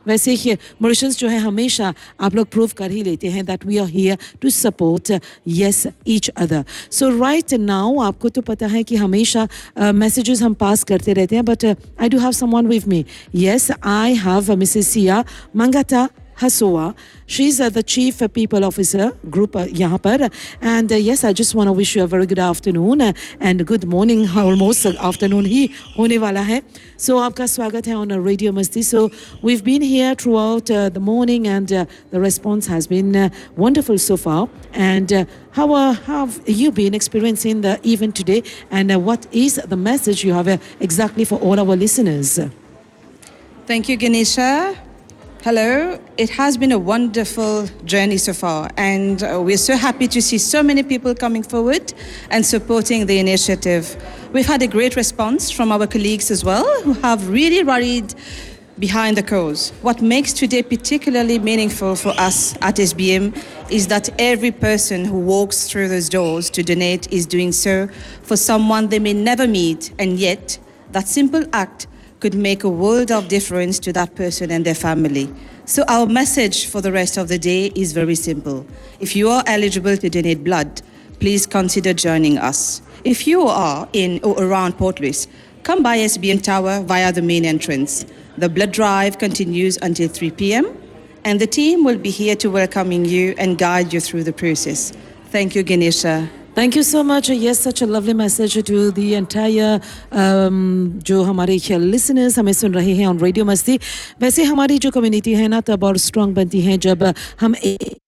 वैसे ही मॉरिशस जो है हमेशा आप लोग प्रूव कर ही लेते हैं that we are here to support yes each other. So right now आपको तो पता है कि हमेशा मैसेजेस हम पास करते रहते हैं, but I do have someone with me. Yes, I have Mrs Siya मंगाता Hasoa. She's the Chief People Officer Group यहाँ पर. And yes, I just want to wish you a very good afternoon and good morning. Almost afternoon ही होने वाला है. So आपका स्वागत है on Radio Masti. So we've been here throughout the morning and the response has been wonderful so far. And how have you been experiencing the event today? And what is the message you have exactly for all our listeners? Thank you, Ganesha. Hello, it has been a wonderful journey so far, and we're so happy to see so many people coming forward and supporting the initiative. We've had a great response from our colleagues as well, who have really rallied behind the cause. What makes today particularly meaningful for us at SBM is that every person who walks through those doors to donate is doing so for someone they may never meet, and yet that simple act could make a world of difference to that person and their family. So our message for the rest of the day is very simple. If you are eligible to donate blood, please consider joining us. If you are in or around Port Louis, come by SBM Tower via the main entrance. The blood drive continues until 3 p.m. and the team will be here to welcoming you and guide you through the process. Thank you, Ganesha. Thank you so much. Yes, such a lovely message to the entire जो हमारे listeners हमें सुन रहे हैं on Radio Masti. वैसे हमारी जो community है ना तब और strong बनती है जब हम एक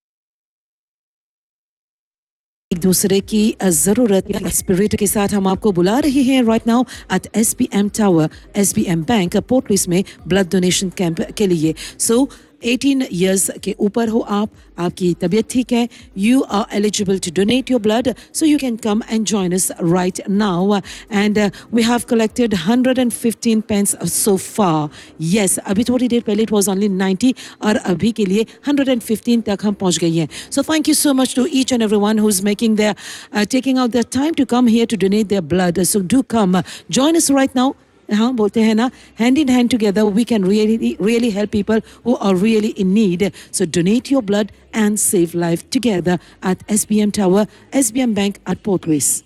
दूसरे की ज़रूरत या स्पिरिट के साथ हम आपको बुला रहे हैं right now at SBM Tower, SBM Bank, port Louis में ब्लड डोनेशन कैंप के लिए. So 18 years के ऊपर हो आप, आपकी तबीयत ठीक है, you are eligible to donate your blood, so you can come and join us right now. And we have collected 115 pence so far. Yes, अभी थोड़ी देर पहले it was only 90 और अभी के लिए 115 तक हम पहुंच गए हैं. So thank you so much to each and everyone who's making their taking out their time to come here to donate their blood. So do come, join us right now. हाँ बोलते हैं ना, hand in hand together we can really help people who are really in need. So donate your blood and save life together at SBM Tower, SBM Bank at Port Louis.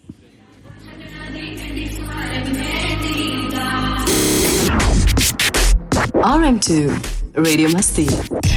RM2 Radio Masti.